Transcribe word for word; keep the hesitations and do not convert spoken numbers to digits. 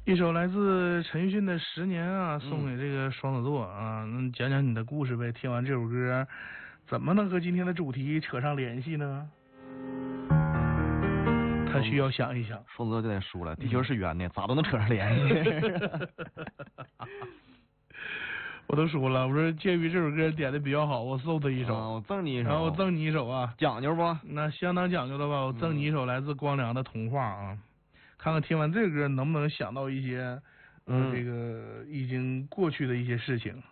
一首来自陈奕迅的《十年》啊，送给这个双子座啊，那讲讲你的故事呗。听完这首歌，怎么能和今天的主题扯上联系呢？他需要想一想。 双子座就得输了，地球是圆的，咋都能扯上联系。 我都说了，我说鉴于这首歌点的比较好，我送他一首， 啊、我赠你一首， 然后我赠你一首啊， 讲究不？ 那相当讲究的吧，我赠你一首来自光良的《童话》啊，看看听完这个歌能不能想到一些，嗯、呃，这个已经过去的一些事情。